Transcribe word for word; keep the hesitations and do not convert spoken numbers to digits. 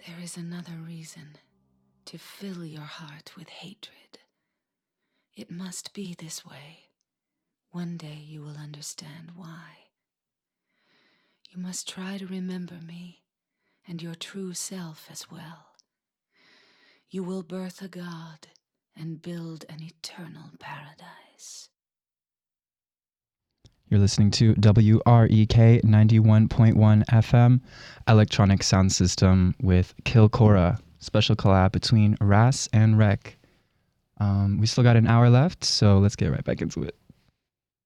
There is another reason to fill your heart with hatred. It must be this way. One day you will understand why. You must try to remember me and your true self as well. You will birth a god and build an eternal paradise. You're listening to W R E K ninety-one point one F M, Electronic Sound System with Kilcora. Special collab between Ras and Rec. Um, we still got an hour left, so let's get right back into it.